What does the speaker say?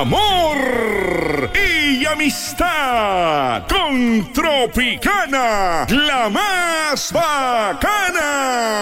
amor y amistad con Tropicana, la más bacana.